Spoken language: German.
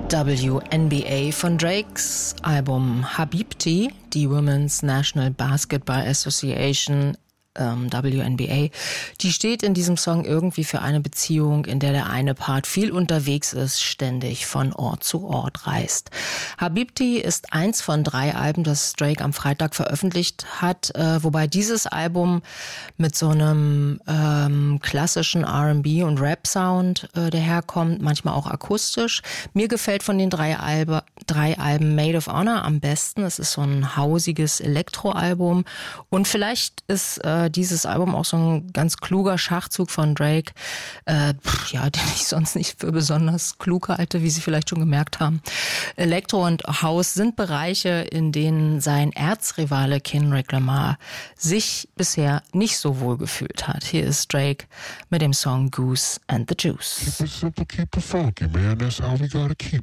WNBA von Drakes Album Habibti, die Women's National Basketball Association, WNBA, die steht in diesem Song irgendwie für eine Beziehung, in der der eine Part viel unterwegs ist, ständig von Ort zu Ort reist. Habibti ist eins von 3 Alben, das Drake am Freitag veröffentlicht hat, wobei dieses Album mit so einem klassischen R&B und Rap-Sound daherkommt, manchmal auch akustisch. Mir gefällt von den 3 Alben Maid of Honor am besten. Es ist so ein hausiges Elektroalbum und vielleicht ist dieses Album auch so ein ganz kluger Schachzug von Drake, den ich sonst nicht für besonders klug halte, wie Sie vielleicht schon gemerkt haben. Elektro und House sind Bereiche, in denen sein Erzrivale Kendrick Lamar sich bisher nicht so wohl gefühlt hat. Hier ist Drake mit dem Song Goose and the Juice. Keep it simple, keep it funky, man. That's how we gotta keep